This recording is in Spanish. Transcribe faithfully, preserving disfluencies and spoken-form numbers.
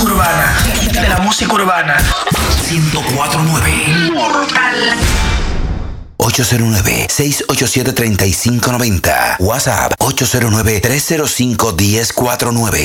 música urbana. De la música urbana. ciento cuatro nueve. Mortal. ocho cero nueve, seis ocho siete, tres cinco nueve cero. WhatsApp ocho cero nueve, tres cero cinco, uno cero cuatro nueve.